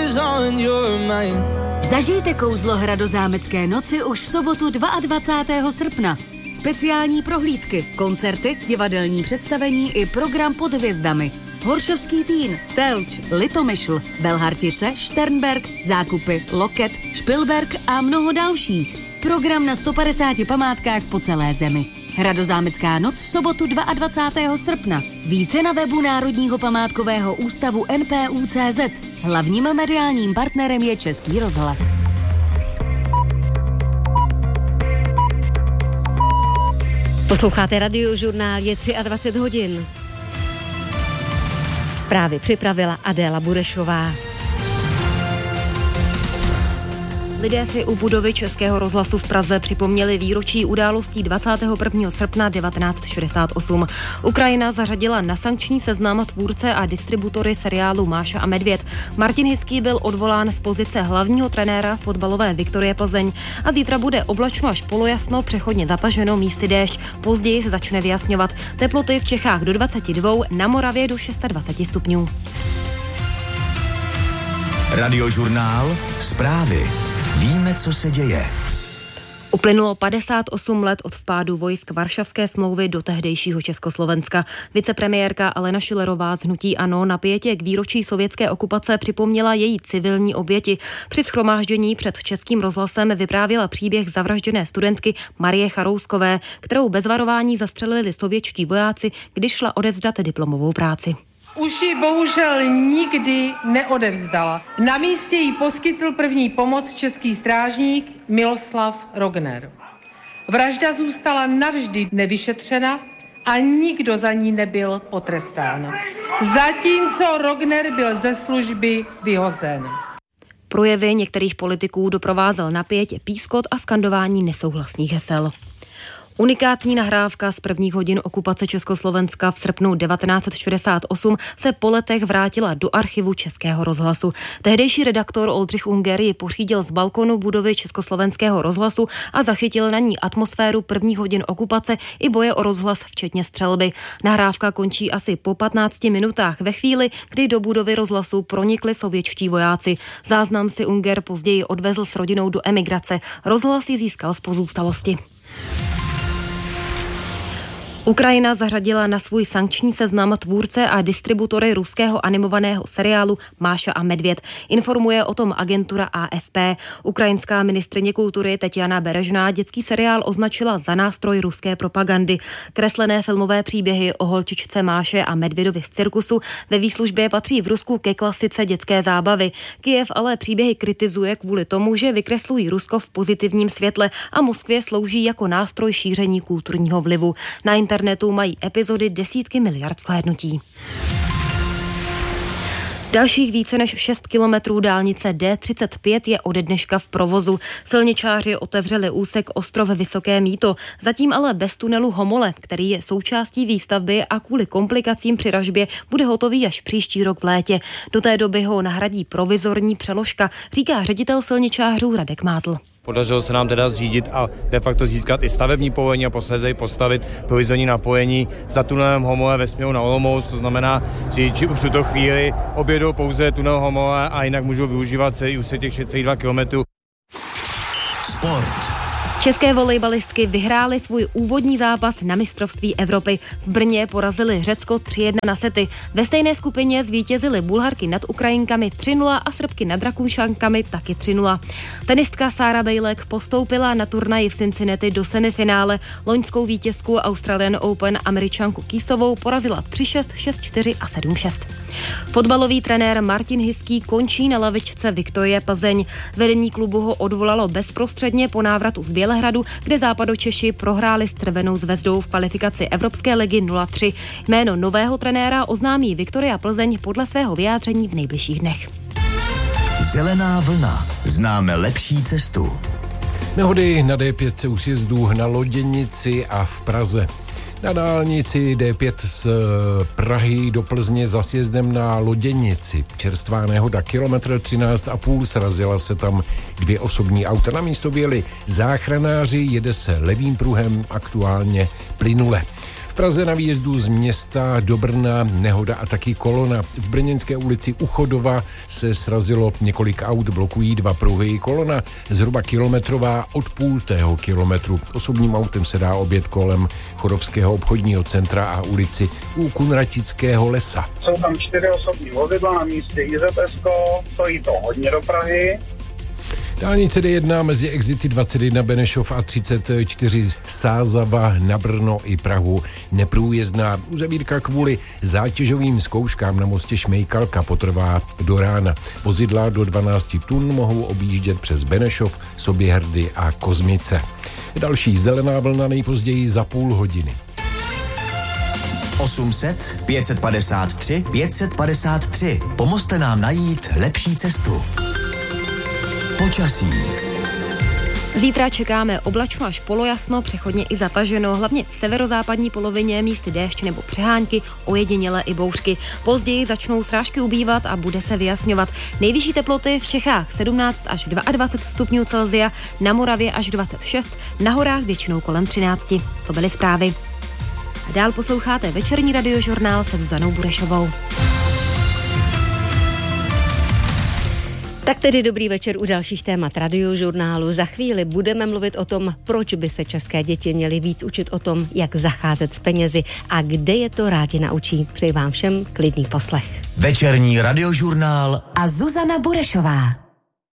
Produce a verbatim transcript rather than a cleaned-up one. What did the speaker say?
is on your mind. Zažijte kouzlo Hradozámecké noci už v sobotu dvacátého druhého srpna. Speciální prohlídky, koncerty, divadelní představení i program pod hvězdami. Horšovský Týn, Telč, Litomyšl, Belhartice, Šternberk, Zákupy, Loket, Špilberk a mnoho dalších. Program na sto padesáti památkách po celé zemi. Hradozámecká noc v sobotu dvacátého druhého srpna. Více na webu Národního památkového ústavu N P U tečka cé zet. Hlavním mediálním partnerem je Český rozhlas. Posloucháte Radiožurnál, je dvacet tři hodin. Zprávy připravila Adéla Burešová. Lidé si u budovy Českého rozhlasu v Praze připomněli výročí událostí dvacátého prvního srpna devatenáct šedesát osm. Ukrajina zařadila na sankční seznam tvůrce a distributory seriálu Máša a Medvěd. Martin Hiský byl odvolán z pozice hlavního trenéra fotbalové Viktorie Plzeň a zítra bude oblačno až polojasno, přechodně zataženo, místy déšť. Později se začne vyjasňovat. Teploty v Čechách do dvacet dva, na Moravě do dvacet šest stupňů. Radiožurnál, zprávy. Víme, co se děje. Uplynulo padesát osm let od vpádu vojsk Varšavské smlouvy do tehdejšího Československa. Vicepremiérka Alena Schillerová z hnutí ANO na pietě k výročí sovětské okupace připomněla její civilní oběti. Při shromáždění před Českým rozhlasem vyprávěla příběh zavražděné studentky Marie Charouskové, kterou bez varování zastřelili sovětští vojáci, když šla odevzdat diplomovou práci. Už ji bohužel nikdy neodevzdala. Na místě jí poskytl první pomoc český strážník Miloslav Rogner. Vražda zůstala navždy nevyšetřena a nikdo za ní nebyl potrestán. Zatímco Rogner byl ze služby vyhozen. Projevy některých politiků doprovázel na pietě pískot a skandování nesouhlasných hesel. Unikátní nahrávka z prvních hodin okupace Československa v srpnu devatenáct šedesát osm se po letech vrátila do archivu Českého rozhlasu. Tehdejší redaktor Oldřich Unger ji pořídil z balkonu budovy Československého rozhlasu a zachytil na ní atmosféru prvních hodin okupace i boje o rozhlas, včetně střelby. Nahrávka končí asi po patnácti minutách ve chvíli, kdy do budovy rozhlasu pronikli sovětští vojáci. Záznam si Unger později odvezl s rodinou do emigrace. Rozhlas ji získal z pozůstalosti. Ukrajina zařadila na svůj sankční seznam tvůrce a distributory ruského animovaného seriálu Máša a Medvěd. Informuje o tom agentura A F P. Ukrajinská ministryně kultury Tetiana Berežná dětský seriál označila za nástroj ruské propagandy. Kreslené filmové příběhy o holčičce Máše a Medvědovi z cirkusu ve výslužbě patří v Rusku ke klasice dětské zábavy. Kyjev ale příběhy kritizuje kvůli tomu, že vykreslují Rusko v pozitivním světle a Moskvě slouží jako nástroj šíření kulturního vlivu. Na internetu mají epizody desítky miliard shlédnutí. Dalších více než šest kilometrů dálnice D třicet pět je ode dneška v provozu. Silničáři otevřeli úsek Ostrov Vysoké Mýto, zatím ale bez tunelu Homole, který je součástí výstavby a kvůli komplikacím při ražbě bude hotový až příští rok v létě. Do té doby ho nahradí provizorní přeložka, říká ředitel silničářů Radek Mátl. Podařilo se nám teda zřídit a de facto získat i stavební povolení a posléze postavit provizorní napojení za tunelem Homole ve směru na Olomouc. To znamená, že řidiči už v tuto chvíli objedou pouze tunel Homole a jinak můžou využívat celý úsek těch šest celá dva kilometru. Sport. České volejbalistky vyhrály svůj úvodní zápas na mistrovství Evropy. V Brně porazili Řecko tři jedna na sety. Ve stejné skupině zvítězily Bulharky nad Ukrajinkami tři nula a Srbky nad Rakoušankami taky tři nula. Tenistka Sára Bejlek postoupila na turnaji v Cincinnati do semifinále. Loňskou vítězku Australian Open Američanku Kýsovou porazila tři šest, šest čtyři a sedm šest. Fotbalový trenér Martin Hiský končí na lavičce Viktorie Plzeň. Vedení klubu ho odvolalo bezprostředně po návratu z Bělehradu, kde Západočeši prohráli s Crvenou zvezdou v kvalifikaci Evropské ligy nula tři. Jméno nového trenéra oznámí Viktoria Plzeň podle svého vyjádření v nejbližších dnech. Zelená vlna. Známe lepší cestu. Nehody na D pět u sjezdů na Loděnici a v Praze. Na dálnici D pět z Prahy do Plzně za sjezdem na Loděnici. Čerstvá nehoda, kilometr třináct a půl, srazila se tam dvě osobní auta. Na místo vyjeli záchranáři, jede se levým pruhem, aktuálně plynule. V Praze na výjezdu z města do Brna nehoda a taky kolona. V Brněnské ulici u Chodova se srazilo několik aut, blokují dva pruhy. Kolona zhruba kilometrová od půltého kilometru. Osobním autem se dá objet kolem Chodovského obchodního centra a ulici u Kunratického lesa. Jsou tam čtyři osobní vozidla na místě I Z S ko, stojí to hodně do Prahy. Dálnice D jedna mezi exity dvacet jedna Benešov a třicet čtyři Sázava na Brno i Prahu neprůjezdná. Uzavírka kvůli zátěžovým zkouškám na mostě Šmejkalka potrvá do rána. Vozidla do dvanáct tun mohou objíždět přes Benešov, Soběhrdy a Kozmice. Další zelená vlna nejpozději za půl hodiny. osm set, pět set padesát tři, pět set padesát tři. Pomozte nám najít lepší cestu. Počasí. Zítra čekáme oblačno až polojasno, přechodně i zataženo, hlavně v severozápadní polovině místy déšť nebo přehánky, ojedinělé i bouřky. Později začnou srážky ubývat a bude se vyjasňovat. Nejvyšší teploty v Čechách sedmnáct až dvacet dva stupňů Celsia, na Moravě až dvacet šest, na horách většinou kolem třináct. To byly zprávy. A dál posloucháte večerní radiožurnál se Zuzanou Burešovou. Tak tedy dobrý večer u dalších témat radiožurnálu. Za chvíli budeme mluvit o tom, proč by se české děti měly víc učit o tom, jak zacházet s penězi a kde je to rádi naučí. Přeji vám všem klidný poslech. Večerní radiožurnál a Zuzana Burešová.